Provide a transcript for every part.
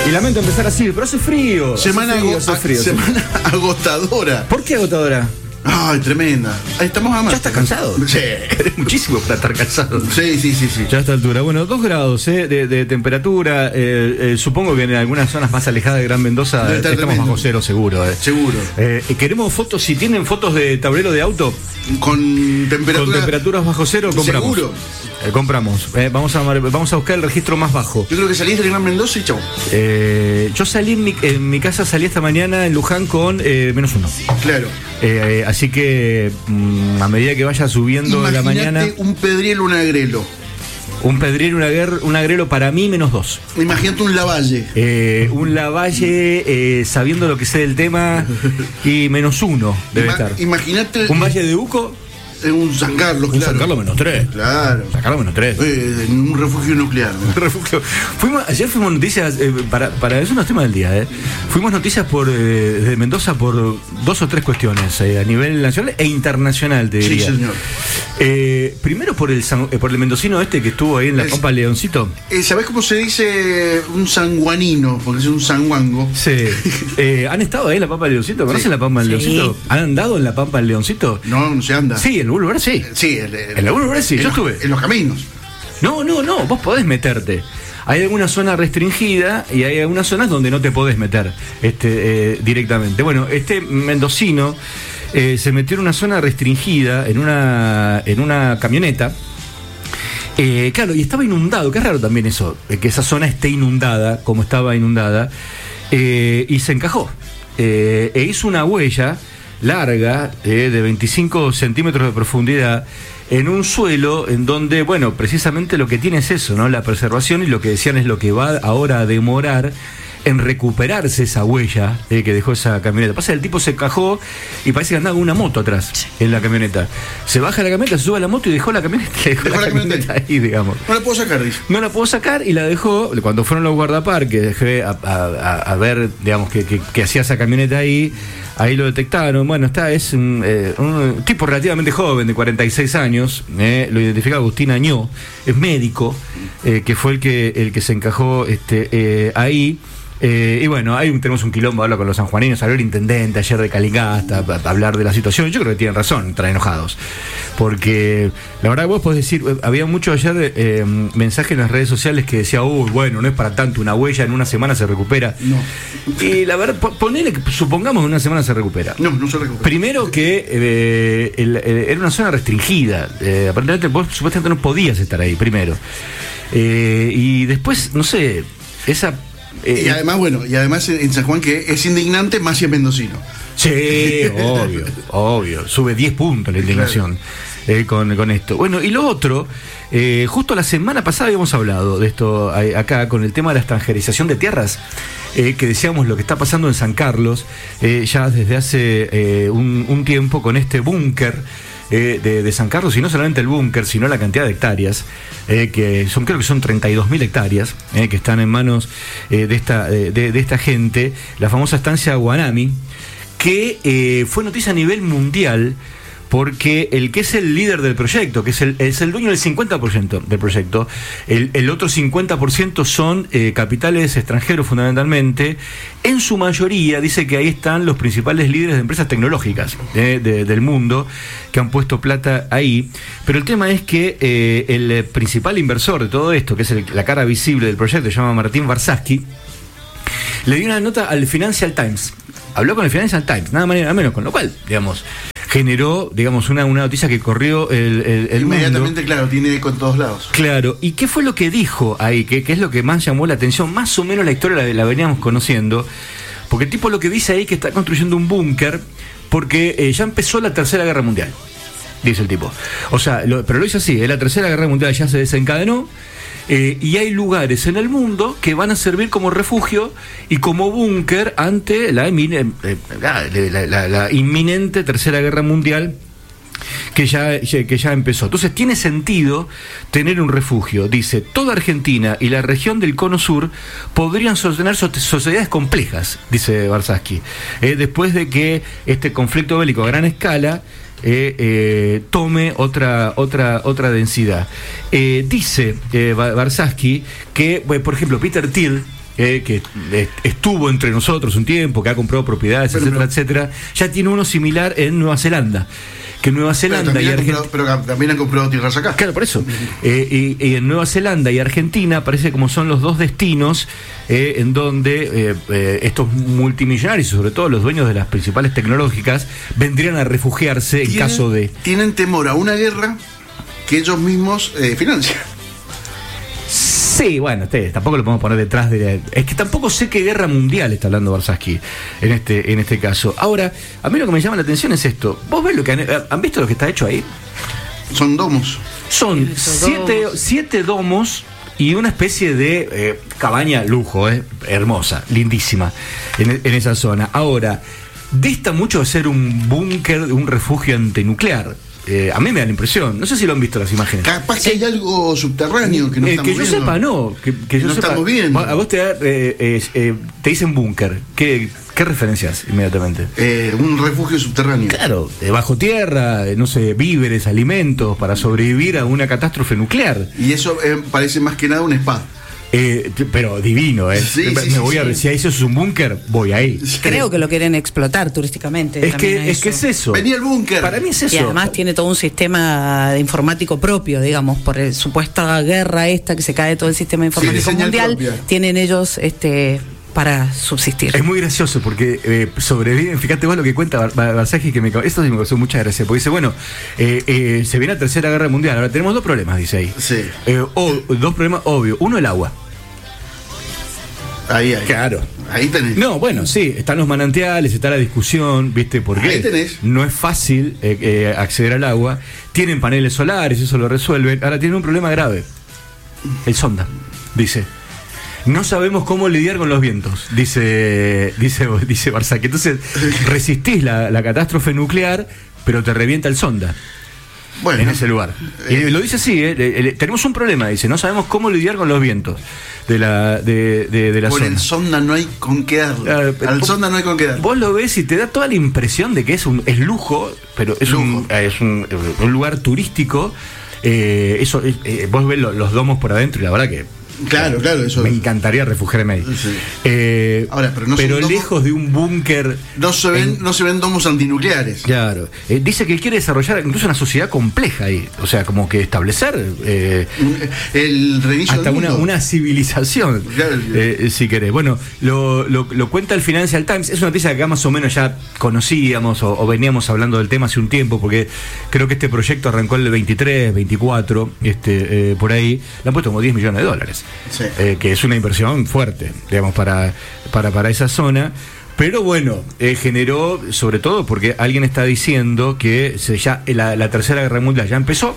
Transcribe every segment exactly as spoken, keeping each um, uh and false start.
Y lamento empezar así, pero hace frío. Semana, hace frío, ago hace frío, semana hace... agotadora. ¿Por qué agotadora? Ay, tremenda. Ahí estamos a más. ¿Ya estás cansado? Sí. Eres muchísimo para estar cansado. Sí, sí, sí, sí. Ya a esta altura. Bueno, dos grados ¿eh? de, de temperatura. Eh, eh, supongo que en algunas zonas más alejadas de Gran Mendoza eh, estamos tremendo. Bajo cero, seguro. Eh. Seguro. Eh, queremos fotos, si tienen fotos de tablero de auto. Con, temperatura... con temperaturas bajo cero, compramos. Seguro. Eh, compramos. Eh, vamos, a, vamos a buscar el registro más bajo. Yo creo que salís de Gran Mendoza y chau. Eh, yo salí en mi, en mi casa, salí esta mañana en Luján con eh, menos uno. Claro. Eh, eh, así que mmm, a medida que vaya subiendo Imaginate la mañana. Un pedriel, un agrelo. Un pedriel, un, aguer, un agrelo para mí, menos dos. Imagínate un lavalle. Eh, un lavalle, eh, sabiendo lo que sé del tema, y menos uno debe Ima estar. Imagínate. Un Valle de Uco. Un San Carlos, un claro. San Carlos menos tres. Claro. San Carlos menos tres. Eh, en un refugio nuclear. ¿no? Un refugio. Fuimos, ayer fuimos noticias, eh, para, para eso no es tema del día, eh. Fuimos noticias por eh, de Mendoza por dos o tres cuestiones, eh, a nivel nacional e internacional, te diría. Sí, señor. Eh, primero por el, san, eh, por el mendocino este que estuvo ahí en la es, Pampa Leoncito. Eh, ¿Sabés cómo se dice un sanguanino? Porque es un sanguango. Sí. Eh, ¿Han estado ahí en la Pampa Leoncito? ¿Conocen sí. la Pampa del sí. Leoncito? ¿Han andado en la Pampa del Leoncito? No, no se anda. Sí, en algún lugar sí. Sí, el, el, en algún lugar sí, yo los, estuve. En los caminos. No, no, no, vos podés meterte. Hay alguna zona restringida y hay algunas zonas donde no te podés meter este, eh, directamente. Bueno, este mendocino eh, se metió en una zona restringida, en una, en una camioneta. Eh, claro, y estaba inundado, que es raro también eso, que esa zona esté inundada, como estaba inundada, eh, y se encajó. Eh, e hizo una huella larga, eh, de veinticinco centímetros de profundidad, en un suelo en donde, bueno, precisamente lo que tiene es eso, ¿no? La preservación, y lo que decían es lo que va ahora a demorar en recuperarse esa huella eh, que dejó esa camioneta. Pasa, el tipo se encajó y parece que andaba con una moto atrás en la camioneta. Se baja la camioneta, se sube a la moto y dejó la camioneta, dejó dejó la, la camioneta, camioneta ahí, digamos. No la puedo sacar, dice. No la puedo sacar y la dejó. Cuando fueron los guardaparques, dejé a, a, a ver, digamos, que, que, que hacía esa camioneta ahí. Ahí lo detectaron. Bueno, está, es un, eh, un tipo relativamente joven, de cuarenta y seis años. Eh, lo identifica Agustín Añó, es médico, eh, que fue el que el que se encajó este, eh, ahí. Eh, y bueno, ahí tenemos un quilombo, hablo con los sanjuaninos, habló el intendente ayer de Calicasta, a hablar de la situación. Yo creo que tienen razón, están enojados. Porque la verdad que vos podés decir, había mucho ayer eh, mensajes en las redes sociales que decía, uy, bueno, no es para tanto, una huella en una semana se recupera. No. Y la verdad, ponele que supongamos que en una semana se recupera. No, no se recupera. Primero que eh, el, el, era una zona restringida. Eh, aparentemente vos supuestamente no podías estar ahí, primero. Eh, y después, no sé, esa... Eh, y además, bueno, y además en San Juan, que es indignante más si es mendocino. Sí, obvio, obvio. Sube diez puntos la indignación claro. eh, con, con esto. Bueno, y lo otro, eh, justo la semana pasada habíamos hablado de esto acá, con el tema de la extranjerización de tierras, eh, que decíamos lo que está pasando en San Carlos, eh, ya desde hace eh, un, un tiempo, con este búnker Eh, de, de San Carlos, y no solamente el búnker, sino la cantidad de hectáreas, eh, que son, creo que son treinta y dos mil hectáreas, eh, que están en manos eh, de, esta, de, de esta gente, la famosa estancia Guanami, que eh, fue noticia a nivel mundial, porque el que es el líder del proyecto, que es el, es el dueño del cincuenta por ciento del proyecto, el, el otro cincuenta por ciento son eh, capitales extranjeros fundamentalmente, en su mayoría dice que ahí están los principales líderes de empresas tecnológicas eh, de, del mundo, que han puesto plata ahí, pero el tema es que eh, el principal inversor de todo esto, que es el, la cara visible del proyecto, se llama Martín Varsaski, le dio una nota al Financial Times, habló con el Financial Times, nada más nada menos, con lo cual, digamos, generó, digamos, una, una noticia que corrió el, el, el inmediatamente, mundo. Claro, tiene eco en todos lados. Claro, ¿y qué fue lo que dijo ahí? ¿Qué, qué es lo que más llamó la atención? Más o menos la historia la, la veníamos conociendo, porque el tipo lo que dice ahí que está construyendo un búnker porque eh, ya empezó la Tercera Guerra Mundial, dice el tipo. O sea, lo, pero lo dice así, ¿eh? La Tercera Guerra Mundial ya se desencadenó. Eh, y hay lugares en el mundo que van a servir como refugio y como búnker ante la, emine, eh, la, la, la inminente Tercera Guerra Mundial que ya, que ya empezó. Entonces tiene sentido tener un refugio. Dice, toda Argentina y la región del Cono Sur podrían sostener sociedades complejas, dice Varsaski, eh, después de que este conflicto bélico a gran escala Eh, eh, tome otra otra otra densidad. Eh, dice eh, Varsaski que, bueno, por ejemplo, Peter Thiel, eh, que eh, estuvo entre nosotros un tiempo, que ha comprado propiedades, pero, etcétera, pero, etcétera, ya tiene uno similar en Nueva Zelanda. Que Nueva Zelanda y Argentina. Pero también han comprado tierras acá. Claro, por eso. Eh, y, y en Nueva Zelanda y Argentina parece como son los dos destinos eh, en donde eh, eh, estos multimillonarios, sobre todo los dueños de las principales tecnológicas, vendrían a refugiarse en caso de. Tienen temor a una guerra que ellos mismos eh, financian. Sí, bueno, ustedes tampoco lo podemos poner detrás de la... Es que tampoco sé qué guerra mundial está hablando Barsasky en este, en este caso. Ahora, a mí lo que me llama la atención es esto. ¿Vos ves lo que han, han visto lo que está hecho ahí? Son domos. Son siete, siete domos y una especie de eh, cabaña lujo, eh, hermosa, lindísima, en, en esa zona. Ahora, dista mucho de ser un búnker, un refugio antinuclear. Eh, a mí me da la impresión, no sé si lo han visto las imágenes. Capaz que hay algo subterráneo que no eh, estamos que yo viendo. sepa, no. Que, que, que yo no sepa, estamos viendo. A vos te, da, eh, eh, eh, te dicen búnker. ¿Qué, ¿Qué referencias inmediatamente? Eh, un refugio subterráneo. Claro, eh, bajo tierra, eh, no sé, víveres, alimentos para sobrevivir a una catástrofe nuclear. Y eso eh, parece más que nada un spa. Eh, pero divino, ¿eh? Sí, me sí, me voy sí, a ver, sí. si eso es un búnker, voy ahí. Creo que lo quieren explotar turísticamente. Es que, es que es eso. Venía el búnker. Para mí es eso. Y además tiene todo un sistema informático propio, digamos, por el supuesta guerra esta que se cae todo el sistema informático Sí, mundial. propia. Tienen ellos este para subsistir. Es muy gracioso porque eh, sobreviven, fíjate vos lo que cuenta Bar- Bar- Barsasky, que me, esto sí me causó mucha gracia, porque dice, bueno, eh, eh, se viene la tercera guerra mundial, ahora tenemos dos problemas, dice ahí. Sí. Eh, o, dos problemas obvios, uno el agua. Ahí, ahí. Claro. Ahí tenés. No, bueno, sí, están los manantiales, está la discusión, ¿viste? Porque Ahí tenés. no es fácil eh, eh, acceder al agua. Tienen paneles solares, eso lo resuelven. Ahora tienen un problema grave. El sonda, dice. No sabemos cómo lidiar con los vientos, dice dice, dice Barsasky. Entonces, resistís la, la catástrofe nuclear, pero te revienta el sonda. Bueno, En ese lugar. eh, Y lo dice así, ¿eh? Le- le- tenemos un problema, dice, no sabemos cómo lidiar con los vientos de la, de, de, de la por zona. el sonda no hay con qué darle. Ah, pero Al vos- sonda no hay con qué darle. Vos lo ves y te da toda la impresión de que es un es lujo, pero es, Lujo. Un, eh, es un, eh, un lugar turístico. Eh, eso eh, eh, vos ves lo- los domos por adentro y la verdad que Claro, claro, eso. me encantaría refugiarme ahí. Sí. Eh, Ahora, pero no son domos- lejos de un búnker. No se ven, en- no se ven domos antinucleares. Claro. Eh, dice que quiere desarrollar incluso una sociedad compleja ahí. O sea, como que establecer eh, El reinicio hasta del una, mundo. una civilización, Claro. eh, si querés. Bueno, lo, lo, lo cuenta el Financial Times. Es una noticia que acá más o menos ya conocíamos o, o veníamos hablando del tema hace un tiempo, porque creo que este proyecto arrancó el veintitrés, veinticuatro, este, eh, por ahí. Le han puesto como diez millones de dólares. Sí. Eh, que es una inversión fuerte, digamos, para, para, para esa zona. Pero bueno, eh, generó, sobre todo porque alguien está diciendo que se ya la, la tercera guerra mundial ya empezó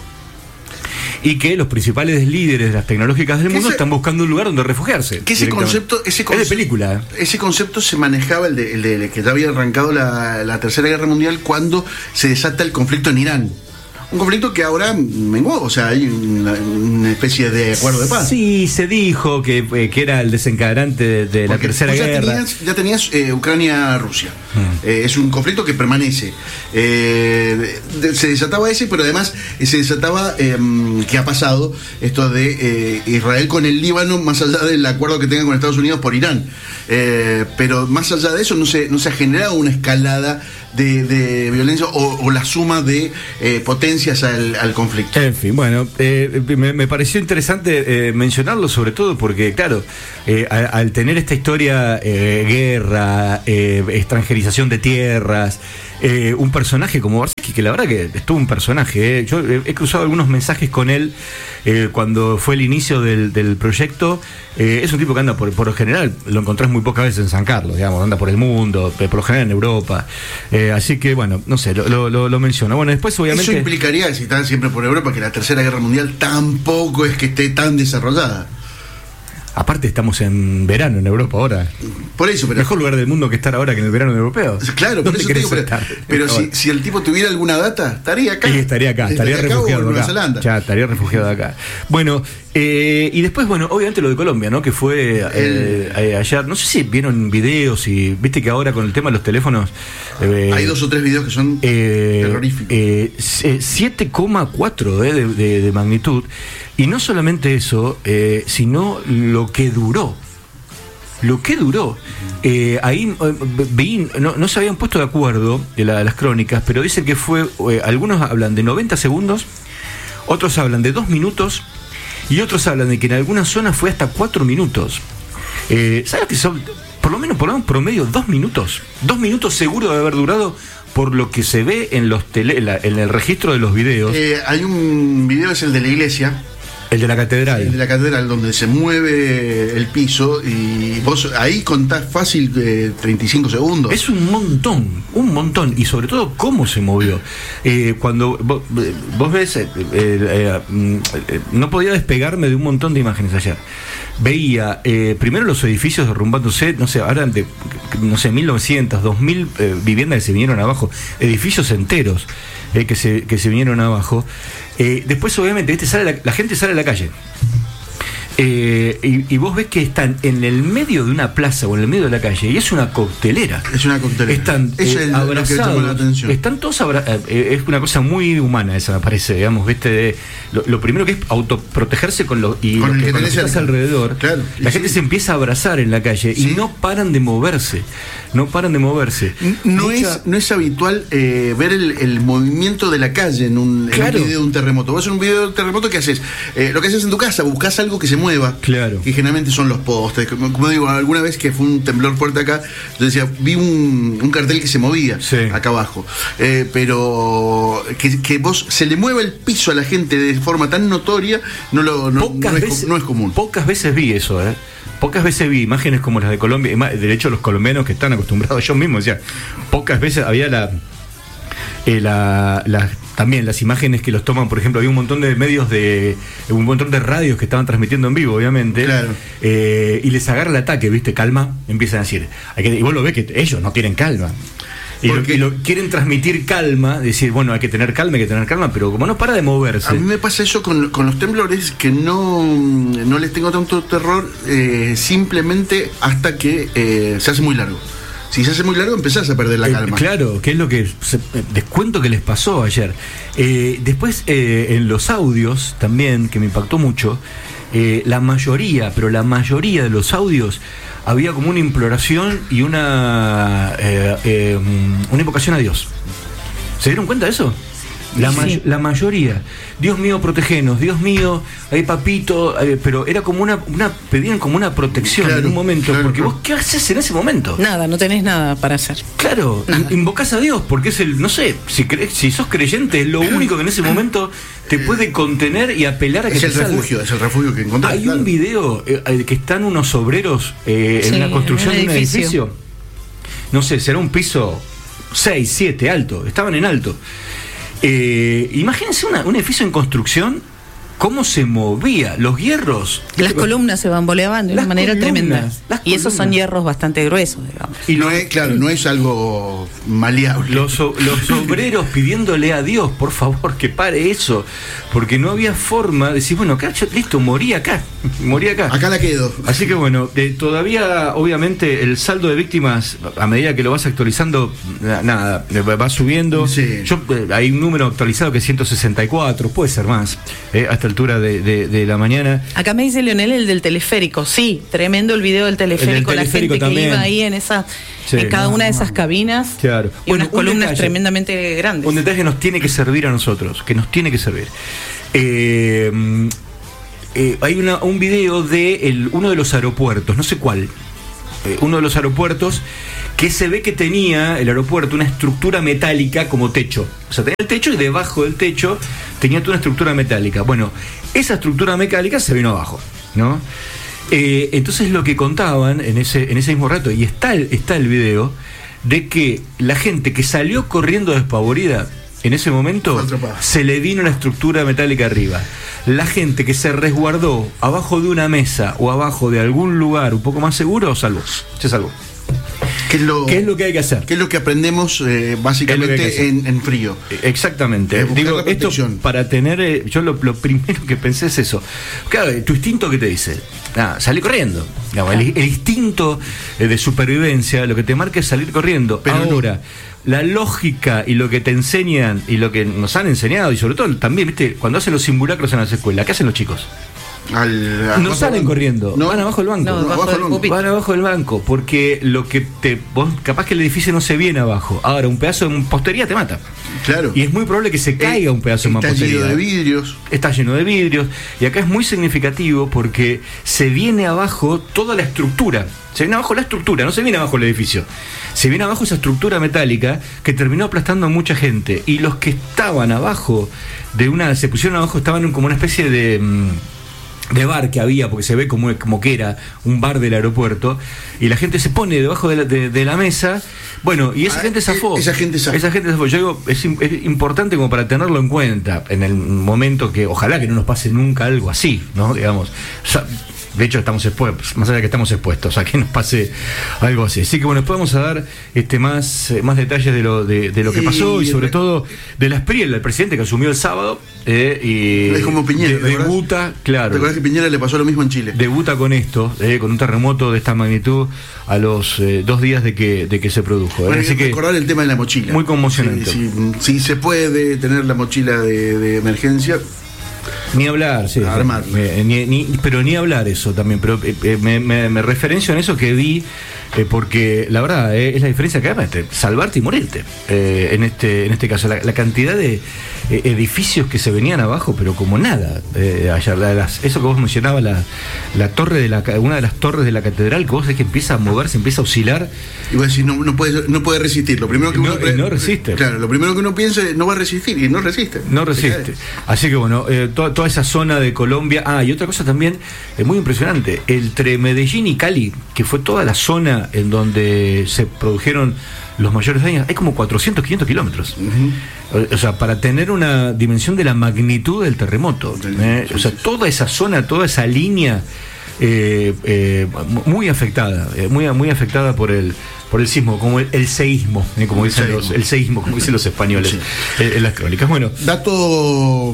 y que los principales líderes de las tecnológicas del Que mundo ese- están buscando un lugar donde refugiarse. Que ese directamente. concepto, ese es conce- de película. ¿eh? Ese concepto se manejaba, el de, el de- el que ya había arrancado la, la Tercera Guerra Mundial, cuando se desata el conflicto en Irán. Un conflicto que ahora menguó, o sea, hay una, una especie de acuerdo de paz. Sí, se dijo que, eh, que era el desencadenante de, de la Porque tercera vos ya guerra. Tenías, ya tenías eh, Ucrania-Rusia. Mm. Eh, es un conflicto que permanece. Eh, de- de- se desataba ese, pero además eh, se desataba, eh, ¿qué ha pasado? Esto de eh, Israel con el Líbano, más allá del acuerdo que tengan con Estados Unidos por Irán. Eh, pero más allá de eso, no se, no se ha generado una escalada de, de violencia o, o la suma de eh, potencias al, al conflicto. En fin, bueno, eh, me, me pareció interesante eh, mencionarlo, sobre todo porque, claro, eh, a- al tener esta historia, eh, guerra, eh, extranjerización de tierras, eh, un personaje como Barsasky, que la verdad que estuvo un personaje, eh, yo eh, he cruzado algunos mensajes con él eh, cuando fue el inicio del, del proyecto. Eh, es un tipo que anda por, por lo general, lo encontrás muy pocas veces en San Carlos, digamos, anda por el mundo, por lo general en Europa. Eh, así que, bueno, no sé, lo, lo, lo, lo menciono. Bueno, después obviamente... Eso implicaría, si están siempre por Europa, que la Tercera Guerra Mundial tampoco es que esté tan desarrollada. Aparte estamos en verano en Europa ahora. Por eso, pero... Mejor lugar del mundo que estar ahora que en el verano europeo. Claro, por ¿Dónde eso te querés digo, pero, estar? pero si, Ahora. si el tipo tuviera alguna data, estaría acá. Y estaría acá, estaría, acá o en refugiado Nueva acá. Zelanda. Ya, estaría refugiado acá. Bueno, eh, y después, bueno, obviamente lo de Colombia, ¿no? Que fue eh, eh, ayer, no sé si vieron videos y viste que ahora con el tema de los teléfonos... eh, Hay dos o tres videos que son eh, terroríficos. eh, siete coma cuatro eh, de, de, de magnitud. Y no solamente eso, eh, sino lo que duró. lo que duró. Eh, ahí eh, vi, no, no se habían puesto de acuerdo de la, las crónicas, pero dicen que fue, eh, algunos hablan de noventa segundos, otros hablan de dos minutos y otros hablan de que en algunas zonas fue hasta cuatro minutos. Eh, ¿Sabes que son, por lo menos por un promedio, dos minutos? Dos minutos seguro de haber durado por lo que se ve en los tele, en, la, en el registro de los videos. Eh, hay un video, es el de la iglesia. El de la catedral. El de la catedral, donde se mueve el piso y vos ahí contás fácil eh, treinta y cinco segundos. Es un montón, un montón. Y sobre todo, cómo se movió. Eh, cuando vos, vos ves, eh, eh, eh, no podía despegarme de un montón de imágenes ayer. Veía eh, primero los edificios derrumbándose, no sé, ahora de, no sé, mil novecientos, dos mil eh, viviendas que se vinieron abajo, edificios enteros eh, que, se, que se vinieron abajo. Eh, después, obviamente, ¿viste? Sale la, la gente sale a la calle. Eh, y, y vos ves que están en el medio de una plaza o en el medio de la calle y es una coctelera. Es una coctelera. Están es eh, el, abrazados. La atención. Están todos abrazados. Eh, es una cosa muy humana esa, me parece, digamos, ¿viste? De, lo, lo primero que es autoprotegerse con lo, y con lo el que, que con tenés lo que estás alrededor. Claro. La sí. gente se empieza a abrazar en la calle sí. y no paran de moverse. No paran de moverse. No, Mucha... es, no es habitual eh, ver el, el movimiento de la calle en un, claro. en un video de un terremoto. Vos en un video de un terremoto, ¿qué haces? Eh, lo que haces en tu casa, buscás algo que se mueva. Claro. Que generalmente son los postes. Como, como digo, alguna vez que fue un temblor fuerte acá, yo decía, vi un, un cartel que se movía sí. acá abajo. Eh, pero que, que vos se le mueva el piso a la gente de forma tan notoria, no, lo, no, pocas no, es, veces, no es común. Pocas veces vi eso, ¿eh? Pocas veces vi imágenes como las de Colombia, de hecho los colombianos que están acostumbrados, yo mismo decía, pocas veces había la, eh, la, la también las imágenes que los toman, por ejemplo, había un montón de medios de, un montón de radios que estaban transmitiendo en vivo, obviamente, claro. eh, y les agarra el ataque, ¿viste? Calma, empiezan a decir, hay que, y vos lo ves que ellos no tienen calma. Y lo, y lo quieren transmitir calma, decir, bueno, hay que tener calma, hay que tener calma, pero como no para de moverse. A mí me pasa eso con, con los temblores, que no, no les tengo tanto terror, eh, simplemente hasta que eh, se hace muy largo. Si se hace muy largo, empezás a perder la eh, calma. Claro, que es lo que se, descuento que les pasó ayer. Eh, después, eh, en los audios también, que me impactó mucho, eh, la mayoría, pero la mayoría de los audios, había como una imploración y una eh, eh, una invocación a Dios. ¿Se dieron cuenta de eso? La, ma- sí. la mayoría. Dios mío, protegenos. Dios mío, ay, papito. Eh, pero era como una, una. Pedían como una protección claro, en un momento. Claro, porque claro. vos, ¿qué haces en ese momento? Nada, no tenés nada para hacer. Claro, nada. Invocás a Dios porque es el. No sé, si, cre- si sos creyente, es lo único que en ese momento te puede contener y apelar a que es te el salve. refugio, es el refugio que encontrás. Hay claro. un video eh, que están unos obreros eh, sí, en la construcción de un edificio. edificio. No sé, será un piso seis, siete, alto. Estaban en alto. Eh, imagínense una, un edificio en construcción, cómo se movía, los hierros. Las columnas se bamboleaban de una manera tremenda. Y esos son hierros bastante gruesos, digamos. Y no es, claro, no es algo maleable. Los, los obreros pidiéndole a Dios, por favor, que pare eso, porque no había forma de decir, bueno, acá, listo, morí acá, morí acá. Acá la quedo. Así que bueno, eh, todavía, obviamente, el saldo de víctimas, a medida que lo vas actualizando, nada, va subiendo. Sí. Yo, eh, hay un número actualizado que es ciento sesenta y cuatro, puede ser más, eh, hasta altura de, de, de la mañana. Acá me dice Leonel el del teleférico, sí, tremendo el video del teleférico, del teleférico la gente también. que iba ahí en esa, sí, en cada no, una de esas cabinas, claro. Y Bueno, unas columnas detalle, tremendamente grandes. Un detalle que nos tiene que servir a nosotros, que nos tiene que servir. Eh, eh, hay una, un video de el, uno de los aeropuertos, no sé cuál, eh, uno de los aeropuertos que se ve que tenía el aeropuerto una estructura metálica como techo. O sea, tenía el techo y debajo del techo tenía toda una estructura metálica. Bueno, esa estructura metálica se vino abajo, ¿no? Eh, entonces lo que contaban en ese, en ese mismo rato, y está el, está el video, de que la gente que salió corriendo despavorida en ese momento se le vino una estructura metálica arriba. La gente que se resguardó abajo de una mesa o abajo de algún lugar un poco más seguro, salvó. Se salvó. ¿Qué es, lo, ¿Qué es lo que hay que hacer? ¿Qué es lo que aprendemos eh, básicamente que en, en frío? Exactamente. Eh, Digo, esto para tener, eh, yo lo, lo primero que pensé es eso. Claro, tu instinto que te dice, ah, salir corriendo. Digamos, el, el instinto eh, de supervivencia, lo que te marca es salir corriendo. Pero ahora, no. La lógica y lo que te enseñan y lo que nos han enseñado, y sobre todo también, viste, cuando hacen los simulacros en las escuelas, ¿qué hacen los chicos? Al, no salen corriendo, no, van abajo del banco. No, no, abajo del banco. Van abajo del banco, porque lo que te. Vos, capaz que el edificio no se viene abajo. Ahora, un pedazo de mampostería te mata. Claro. Y es muy probable que se caiga eh, un pedazo de mampostería. Está lleno de vidrios. Está lleno de vidrios. Y acá es muy significativo porque se viene abajo toda la estructura. Se viene abajo la estructura, no se viene abajo el edificio. Se viene abajo esa estructura metálica que terminó aplastando a mucha gente. Y los que estaban abajo de una. Se pusieron abajo, estaban en como una especie de. de bar que había, porque se ve como, como que era un bar del aeropuerto, y la gente se pone debajo de la, de, de la mesa, bueno, y esa ah, gente zafó. Esa gente zafó. Esa gente zafó. Yo digo, es, es importante como para tenerlo en cuenta, en el momento que, ojalá que no nos pase nunca algo así, ¿no? Digamos, o sea, de hecho estamos expuestos, más allá de que estamos expuestos a que nos pase algo así. Así que bueno, después vamos a dar este más, más detalles de lo, de, de lo que pasó y, y sobre el, todo de la Espriella, el presidente que asumió el sábado eh, y es como Piñera, de, debuta, claro. ¿Te acuerdas que Piñera le pasó lo mismo en Chile? Debuta con esto, eh, con un terremoto de esta magnitud a los eh, dos días de que, de que se produjo. Eh. Bueno, Así hay que recordar el tema de la mochila. Muy conmocionante. Si sí, sí, sí se puede tener la mochila de, de emergencia. Ni hablar, sí. Eh, ni, ni, pero ni hablar eso también. Pero eh, me, me, me referencio en eso que vi, eh, porque la verdad eh, es la diferencia que hay entre salvarte y morirte. Eh, en este en este caso, la, la cantidad de eh, edificios que se venían abajo, pero como nada. Eh, allá, la, las, eso que vos mencionabas, la, la torre de la una de las torres de la catedral, que vos sabés que empieza a moverse, empieza a oscilar. Y vos decís, no, no, puede, no puede resistir. Lo primero que no, uno pre- no resiste. Claro, lo primero que uno piensa es no va a resistir, y no resiste. No resiste. Así que bueno, eh, to, toda esa zona de Colombia. Ah, y otra cosa también es muy impresionante, entre Medellín y Cali, que fue toda la zona en donde se produjeron los mayores daños, hay como cuatrocientos, quinientos kilómetros. Uh-huh. O sea, para tener una dimensión de la magnitud del terremoto. ¿eh? O sea, toda esa zona, toda esa línea eh, eh, muy afectada, eh, muy, muy afectada por el por el sismo, como el, el seísmo, eh, como dicen seísmo. los, el seísmo, como dicen los españoles, sí. eh, en las crónicas. Bueno, dato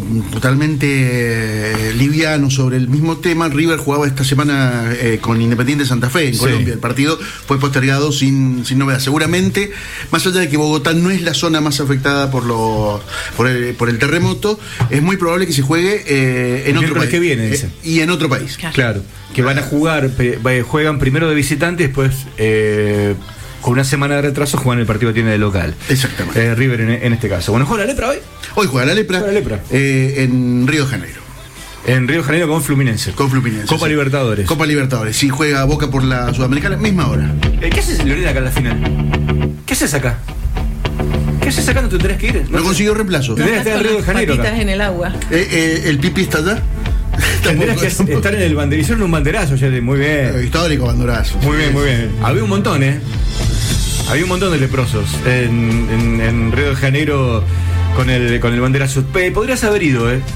totalmente liviano sobre el mismo tema. River jugaba esta semana eh, con Independiente Santa Fe en sí. Colombia. El partido fue postergado sin, sin novedad. Seguramente, más allá de que Bogotá no es la zona más afectada por los por el, por el terremoto, es muy probable que se juegue eh, en otro país. Que viene, eh, y en otro país. Claro. claro. Que van a jugar, juegan primero de visitante, después eh, con una semana de retraso juegan el partido que tiene de local. Exactamente. Eh, River en, en este caso. Bueno, ¿juega la Lepra hoy? Hoy juega la Lepra, juega la Lepra. Eh, en Río de Janeiro. En Río de Janeiro con Fluminense. Con Fluminense. Copa sí. Libertadores. Copa Libertadores. Sí, juega Boca por la Sudamericana, misma hora. Eh, ¿Qué haces, Lorena, acá en la final? ¿Qué haces acá? ¿Qué haces acá? ¿No te tenés que ir? No, no consiguió reemplazo. No, Tendrías que estar en Río de Janeiro. Patitas en el agua. Eh, eh, ¿El Pipi está allá? Tendrías que tampoco. Estar en el banderizón en un banderazo, ya de, muy bien. Eh, histórico banderazo. Muy sí. bien, muy bien. Había un montón, ¿eh? Había un montón de leprosos en, en, en Río de Janeiro con el, con el banderazo. Podrías haber ido, ¿eh?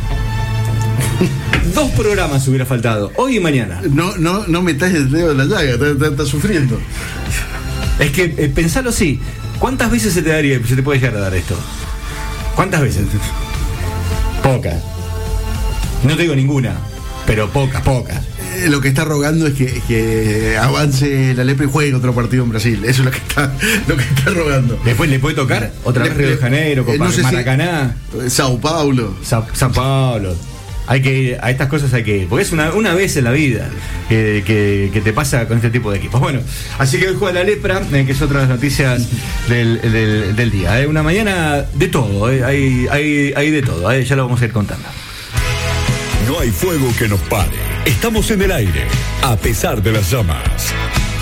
Dos programas hubiera faltado, hoy y mañana. No, no, no metas el dedo en la llaga, estás está sufriendo. Es que eh, pensalo así, ¿cuántas veces se te daría, se te puede llegar a dar esto? ¿Cuántas veces? Pocas. No te digo ninguna, pero pocas, pocas. Eh, lo que está rogando es que, que avance la Lepra y juegue otro partido en Brasil. Eso es lo que está, lo que está rogando. Después le puede tocar otra le, vez Río de Janeiro, Copa, eh, no sé Maracaná, si, Sao Paulo. Sa, Sao Paulo. Hay que ir, a estas cosas hay que ir, porque es una, una vez en la vida que, que, que te pasa con este tipo de equipos. Bueno, así que hoy juega la Lepra, eh, que es otra de las noticias del, del, del día. Eh. Una mañana de todo, eh. hay, hay, hay de todo, eh. Ya lo vamos a ir contando. No hay fuego que nos pare. Estamos en el aire, a pesar de las llamas.